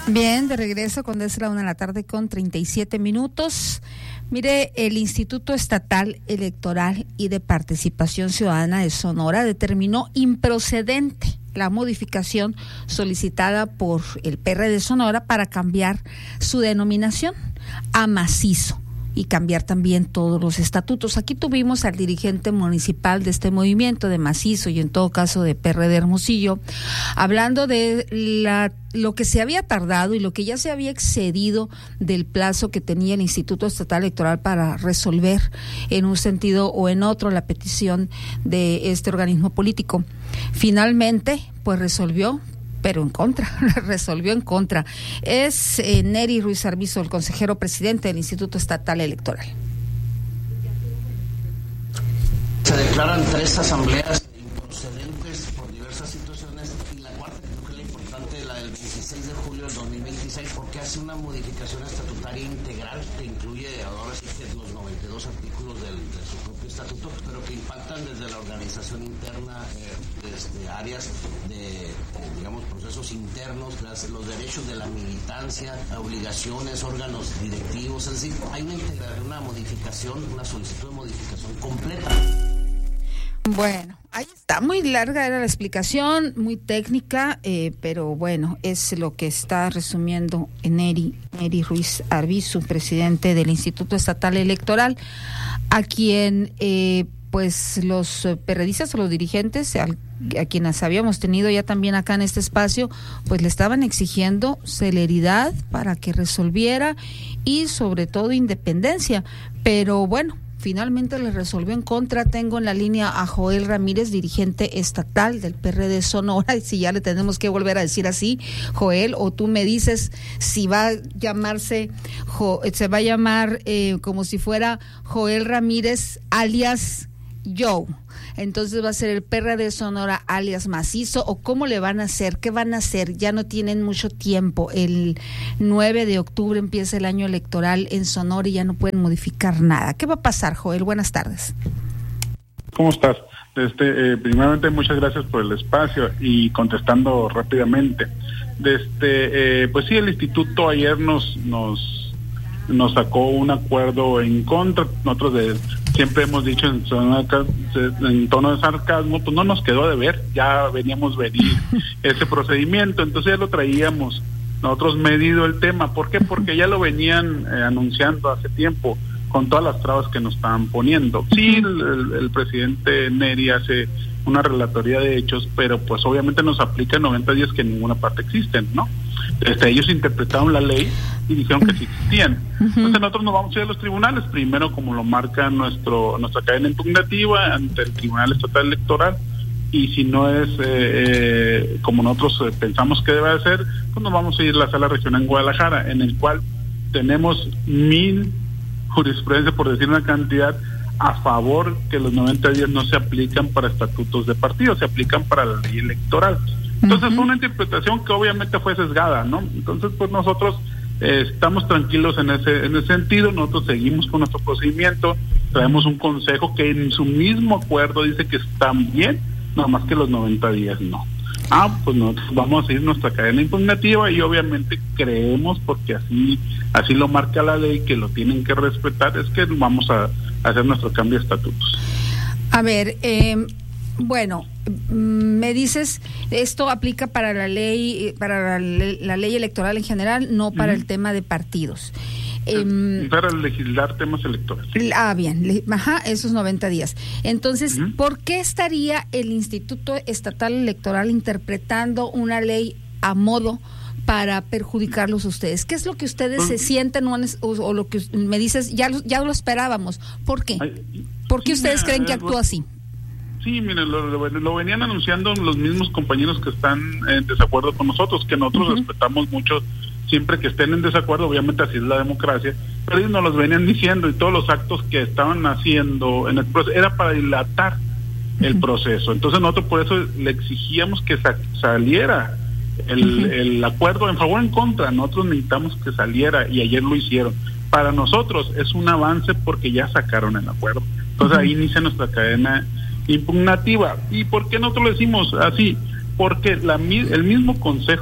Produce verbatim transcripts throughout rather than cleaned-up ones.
Bien, de regreso cuando es la una de la tarde con treinta y siete minutos. Mire, el Instituto Estatal Electoral y de Participación Ciudadana de Sonora determinó improcedente la modificación solicitada por el P R de Sonora para cambiar su denominación a macizo y cambiar también todos los estatutos. Aquí tuvimos al dirigente municipal de este movimiento de macizo y en todo caso de P R de Hermosillo, hablando de la lo que se había tardado y lo que ya se había excedido del plazo que tenía el Instituto Estatal Electoral para resolver en un sentido o en otro la petición de este organismo político. Finalmente, pues resolvió, pero en contra, resolvió en contra. Es eh, Neri Ruiz Arbizu, el consejero presidente del Instituto Estatal Electoral. Se declaran tres asambleas improcedentes por diversas situaciones y la cuarta, que creo que es la importante, la del veintiséis de julio del dos mil veintiséis, porque hace una modificación estatutaria integral que incluye ahora sí que los noventa y dos artículos del, de su propio estatuto, pero que impactan desde la organización interna, eh, desde áreas de, eh, digamos, procesos internos, las, los derechos de la militancia, obligaciones, órganos directivos, es decir, hay una integración, una modificación, una solicitud de modificación completa. Bueno, ahí está, muy larga era la explicación, muy técnica, eh, pero bueno, es lo que está resumiendo Neri, Neri Ruiz Arbizu, presidente del Instituto Estatal Electoral, a quien eh, pues los perredistas o los dirigentes, al, a quienes habíamos tenido ya también acá en este espacio, pues le estaban exigiendo celeridad para que resolviera y sobre todo independencia, pero bueno, finalmente le resolvió en contra. Tengo en la línea a Joel Ramírez, dirigente estatal del P R de Sonora, y si ya le tenemos que volver a decir así, Joel, o tú me dices si va a llamarse, jo, se va a llamar eh, como si fuera Joel Ramírez alias Joe. Entonces va a ser el P R de Sonora alias Macizo, o cómo le van a hacer, qué van a hacer. Ya no tienen mucho tiempo, el nueve de octubre empieza el año electoral en Sonora y ya no pueden modificar nada. ¿Qué va a pasar, Joel? Buenas tardes. ¿Cómo estás? Este, eh, primeramente muchas gracias por el espacio y contestando rápidamente. Desde, eh, pues sí, el instituto ayer nos nos nos sacó un acuerdo en contra. Nosotros de siempre hemos dicho en, en tono de sarcasmo, pues no nos quedó de ver, ya veníamos venir ese procedimiento, entonces ya lo traíamos nosotros medido el tema. ¿Por qué? Porque ya lo venían eh, anunciando hace tiempo con todas las trabas que nos estaban poniendo. Sí, el, el, el presidente Neri hace una relatoría de hechos, pero pues obviamente nos aplica en noventa días que en ninguna parte existen, ¿no? Este, ellos interpretaron la ley y dijeron que sí existían. Entonces nosotros nos vamos a ir a los tribunales, primero como lo marca nuestro nuestra cadena impugnativa ante el Tribunal Estatal Electoral, y si no es eh, eh, como nosotros eh, pensamos que debe ser, pues nos vamos a ir a la sala regional en Guadalajara, en el cual tenemos mil jurisprudencia, por decir una cantidad, a favor que los noventa días no se aplican para estatutos de partido, se aplican para la ley electoral. Entonces uh-huh. fue una interpretación que obviamente fue sesgada, ¿no? Entonces pues nosotros eh, estamos tranquilos en ese en ese sentido, nosotros seguimos con nuestro procedimiento, traemos un consejo que en su mismo acuerdo dice que están bien, nada más que los noventa días no. Ah, pues nosotros vamos a seguir nuestra cadena impugnativa y obviamente creemos, porque así así lo marca la ley, que lo tienen que respetar, es que vamos a hacer nuestro cambio de estatutos. A ver, eh, bueno, me dices, esto aplica para la ley, para la, la ley electoral en general, no para uh-huh. el tema de partidos. Eh, para legislar temas electorales. Ah, bien, le, ajá, esos noventa días. Entonces, uh-huh. ¿por qué estaría el Instituto Estatal Electoral interpretando una ley a modo para perjudicarlos a ustedes? ¿Qué es lo que ustedes uh-huh. se sienten o, o lo que me dices, ya, ya lo esperábamos? ¿Por qué? Ay, ¿Por qué sí, ustedes mira, creen que actúa así? Sí, miren, lo, lo, lo venían anunciando los mismos compañeros que están en desacuerdo con nosotros, que nosotros uh-huh. respetamos mucho siempre que estén en desacuerdo, obviamente así es la democracia, pero ellos nos los venían diciendo y todos los actos que estaban haciendo en el proceso era para dilatar el uh-huh. proceso. Entonces nosotros por eso le exigíamos que sa- saliera el, uh-huh. el acuerdo en favor o en contra. Nosotros necesitamos que saliera y ayer lo hicieron. Para nosotros es un avance porque ya sacaron el acuerdo. Entonces uh-huh. ahí inicia nuestra cadena impugnativa. ¿Y por qué nosotros lo decimos así? Porque la, el mismo consejo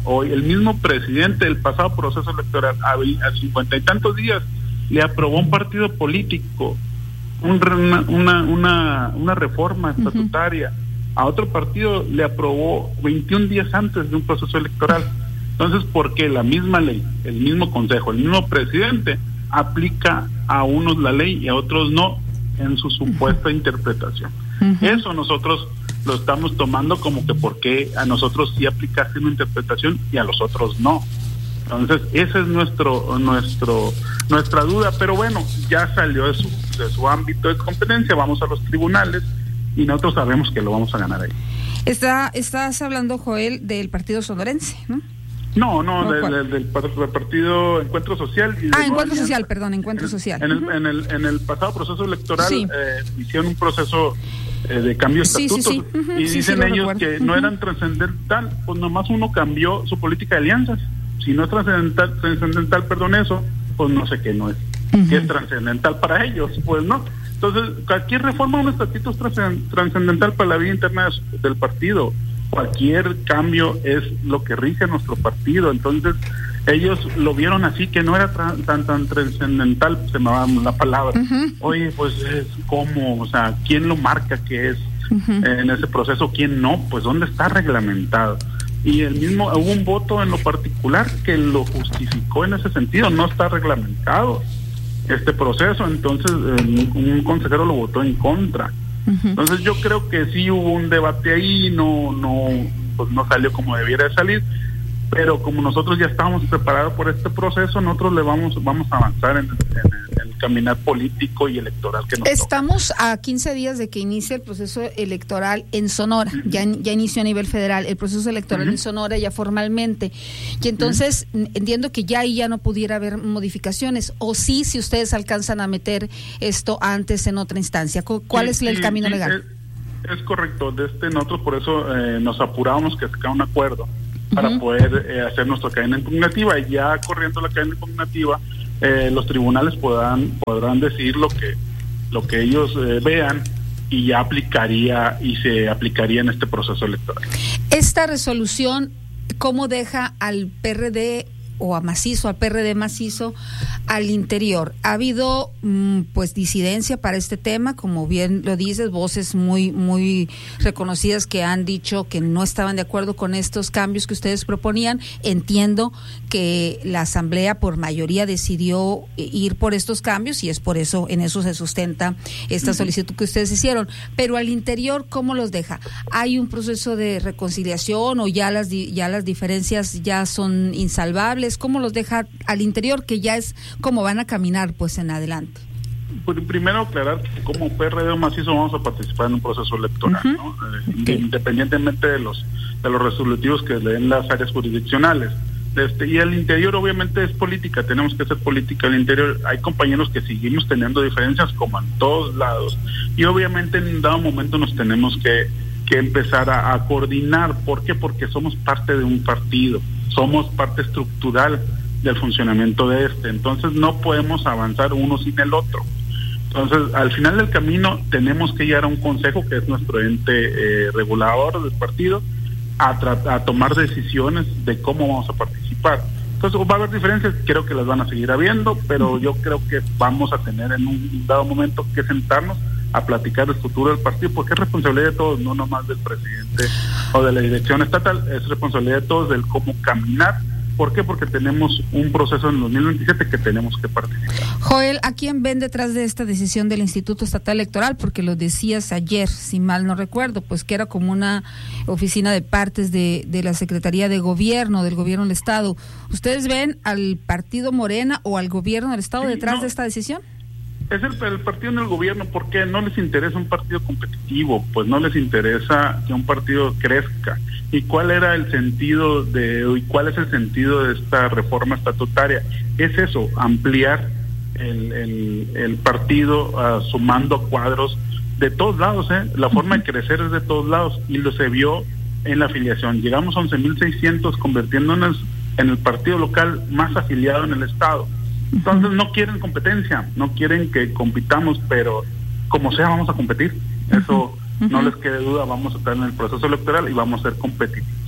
hoy, el mismo presidente del pasado proceso electoral, a cincuenta y tantos días, le aprobó un partido político un, una, una, una reforma estatutaria. Uh-huh. A otro partido le aprobó veintiún días antes de un proceso electoral. Entonces, ¿por qué la misma ley, el mismo consejo, el mismo presidente aplica a unos la ley y a otros no en su supuesta interpretación? Uh-huh. Eso nosotros lo estamos tomando como que por qué a nosotros sí aplicaste una interpretación y a los otros no. Entonces, esa es nuestro nuestro nuestra duda, pero bueno, ya salió de su, de su ámbito de competencia, vamos a los tribunales y nosotros sabemos que lo vamos a ganar ahí. Está, estás hablando, Joel, del partido sonorense, ¿no? No, no, de, de, del, del partido Encuentro Social. Y ah, Encuentro Social, perdón, Encuentro en, Social. En el, uh-huh. en, el, en el pasado proceso electoral sí. eh, hicieron un proceso eh, de cambio de sí, estatutos sí, sí. Uh-huh. y sí, dicen sí, ellos recuerdo. que Uh-huh. no eran trascendental, pues nomás uno cambió su política de alianzas. Si no es trascendental, trascendental, perdón, eso, pues no sé qué no es. Uh-huh. ¿Qué es trascendental para ellos? Pues no. Entonces, cualquier reforma a un estatuto es trascendental para la vida interna del partido. Cualquier cambio es lo que rige nuestro partido. Entonces, ellos lo vieron así, que no era tan tan, tan trascendental, se me va la palabra. Uh-huh. Oye, pues es como, o sea, ¿quién lo marca que es uh-huh. en ese proceso? ¿Quién no? Pues ¿dónde está reglamentado? Y el mismo, hubo un voto en lo particular que lo justificó en ese sentido, no está reglamentado este proceso, entonces eh, un consejero lo votó en contra. Uh-huh. Entonces yo creo que sí hubo un debate ahí, no no pues no salió como debiera de salir, pero como nosotros ya estábamos preparados por este proceso, nosotros le vamos vamos a avanzar en, en, en el caminar político y electoral que nos Estamos toca. A quince días de que inicie el proceso electoral en Sonora, uh-huh. ya, ya inició a nivel federal el proceso electoral uh-huh. en Sonora ya formalmente, y entonces uh-huh. entiendo que ya ahí ya no pudiera haber modificaciones, o sí, si ustedes alcanzan a meter esto antes en otra instancia. ¿Cuál sí, es el sí, camino sí, legal? Es, es correcto, de este nosotros por eso eh, nos apuramos que sacar un acuerdo para uh-huh. poder eh, hacer nuestra cadena impugnativa, y ya corriendo la cadena impugnativa eh, los tribunales podrán podrán decidir lo que lo que ellos eh, vean, y ya aplicaría y se aplicaría en este proceso electoral. Esta resolución, ¿cómo deja al P R D o a Macizo, al P R D Macizo, al interior? Ha habido mmm, pues disidencia para este tema, como bien lo dices, voces muy muy reconocidas que han dicho que no estaban de acuerdo con estos cambios que ustedes proponían. Entiendo que la asamblea por mayoría decidió ir por estos cambios y es por eso, en eso se sustenta esta solicitud que ustedes hicieron, pero al interior, ¿cómo los deja? ¿Hay un proceso de reconciliación o ya las ya las diferencias ya son insalvables? ¿Cómo los deja al interior, que ya es como van a caminar pues en adelante? Primero aclarar que como P R D Macizo vamos a participar en un proceso electoral, uh-huh. ¿no? Eh, okay. Independientemente de los de los resolutivos que le den las áreas jurisdiccionales. Este, y el interior obviamente es política, tenemos que hacer política al interior. Hay compañeros que seguimos teniendo diferencias como en todos lados, y obviamente en un dado momento nos tenemos que, que empezar a, a coordinar. ¿Por qué? Porque somos parte de un partido, somos parte estructural del funcionamiento de este, entonces no podemos avanzar uno sin el otro. Entonces, al final del camino tenemos que llegar a un consejo, que es nuestro ente eh, regulador del partido, a, tra- a tomar decisiones de cómo vamos a participar. Entonces, va a haber diferencias, creo que las van a seguir habiendo, pero yo creo que vamos a tener en un dado momento que sentarnos a platicar el futuro del partido, porque es responsabilidad de todos, no nomás del presidente o de la dirección estatal, es responsabilidad de todos del cómo caminar. ¿Por qué? Porque tenemos un proceso en el dos mil veintisiete que tenemos que participar. Joel, ¿a quién ven detrás de esta decisión del Instituto Estatal Electoral? Porque lo decías ayer, si mal no recuerdo, pues que era como una oficina de partes de, de la Secretaría de Gobierno, del Gobierno del Estado. ¿Ustedes ven al partido Morena o al Gobierno del Estado sí, detrás no. de esta decisión? Es el, el partido en el gobierno, porque no les interesa un partido competitivo, pues no les interesa que un partido crezca. ¿Y cuál era el sentido de, y cuál es el sentido de esta reforma estatutaria? Es eso, ampliar el, el, el partido uh, sumando cuadros de todos lados, ¿eh? La forma de crecer es de todos lados, y lo se vio en la afiliación. Llegamos a once mil seiscientos, convirtiéndonos en el partido local más afiliado en el estado. Entonces no quieren competencia, no quieren que compitamos, pero como sea vamos a competir. Eso uh-huh. no les quede duda, vamos a estar en el proceso electoral y vamos a ser competitivos.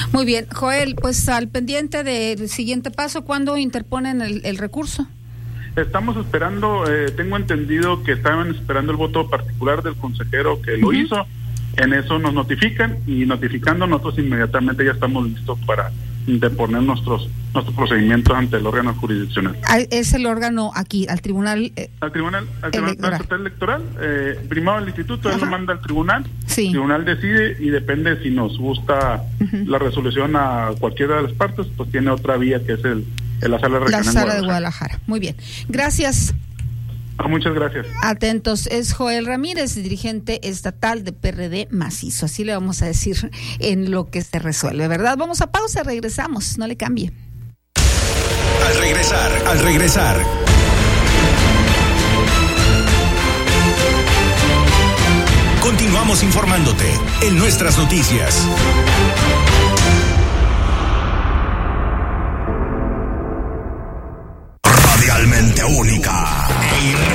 Muy bien, Joel, pues al pendiente del siguiente paso, ¿cuándo interponen el, el recurso? Estamos esperando, eh, tengo entendido que estaban esperando el voto particular del consejero que lo uh-huh. hizo. En eso nos notifican y notificando nosotros inmediatamente ya estamos listos para interponer nuestros nuestros procedimientos ante el órgano jurisdiccional. Es el órgano aquí, al tribunal. Eh, al tribunal, al tribunal electoral. electoral eh, primado del instituto, Ajá. él lo manda al tribunal. Sí. El tribunal decide y depende si nos gusta uh-huh. la resolución a cualquiera de las partes, pues tiene otra vía que es el, el la sala regional. La sala de Guadalajara. Muy bien. Gracias. Muchas gracias. Atentos, es Joel Ramírez, dirigente estatal de P R D Macizo, así le vamos a decir en lo que se resuelve, ¿verdad? Vamos a pausa, regresamos, no le cambie. Al regresar, al regresar. Continuamos informándote en nuestras noticias. Radialmente única e